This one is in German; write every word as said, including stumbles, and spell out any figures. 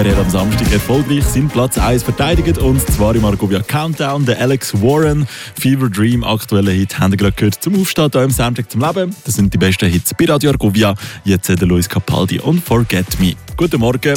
Er hat am Samstag erfolgreich seinen Platz eins verteidigt, und zwar im Argovia Countdown. Der Alex Warren, Fever Dream, aktueller Hit, haben wir gerade gehört zum Aufstehen hier im Soundtrack zum Leben. Das sind die besten Hits bei Radio Argovia. Jetzt der Luis Capaldi und Forget Me. Guten Morgen.